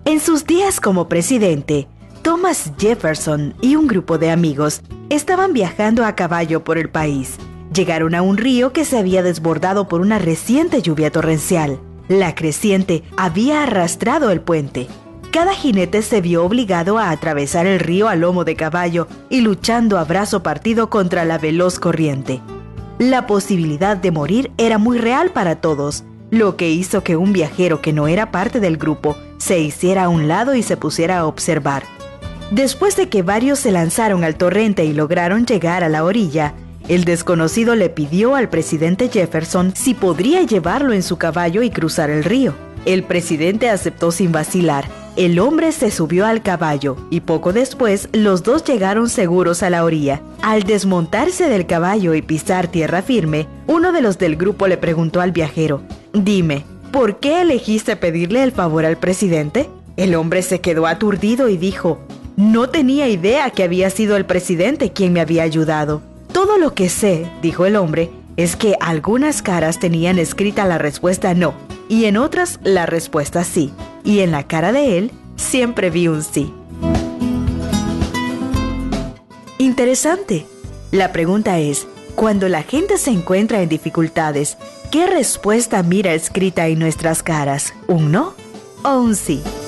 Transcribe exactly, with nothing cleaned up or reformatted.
En sus días como presidente, Thomas Jefferson y un grupo de amigos estaban viajando a caballo por el país. Llegaron a un río que se había desbordado por una reciente lluvia torrencial. La creciente había arrastrado el puente. Cada jinete se vio obligado a atravesar el río a lomo de caballo y luchando a brazo partido contra la veloz corriente. La posibilidad de morir era muy real para todos, lo que hizo que un viajero que no era parte del grupo se hiciera a un lado y se pusiera a observar. Después de que varios se lanzaron al torrente y lograron llegar a la orilla, el desconocido le pidió al presidente Jefferson si podría llevarlo en su caballo y cruzar el río. El presidente aceptó sin vacilar. El hombre se subió al caballo y poco después los dos llegaron seguros a la orilla. Al desmontarse del caballo y pisar tierra firme, uno de los del grupo le preguntó al viajero: «Dime, ¿por qué elegiste pedirle el favor al presidente?». El hombre se quedó aturdido y dijo: «No tenía idea que había sido el presidente quien me había ayudado». «Todo lo que sé», dijo el hombre, «es que algunas caras tenían escrita la respuesta no, y en otras la respuesta sí, y en la cara de él siempre vi un sí». Interesante. La pregunta es, cuando la gente se encuentra en dificultades, ¿qué respuesta mira escrita en nuestras caras? ¿Un no o un sí?